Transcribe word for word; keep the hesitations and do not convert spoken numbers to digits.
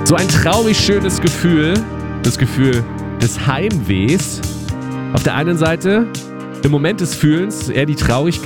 So ein traurig schönes Gefühl, das Gefühl des Heimwehs. Auf der einen Seite im Moment des Fühlens eher die Traurigkeit.